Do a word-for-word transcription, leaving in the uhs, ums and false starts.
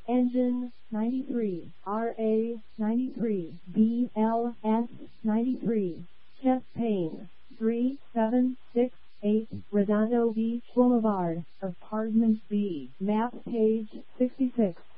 Engine ninety-three, R A ninety-three, B L S ninety-three, Chest Pain three seven six eight, Redondo Beach Boulevard, Apartment B, map page sixty-six.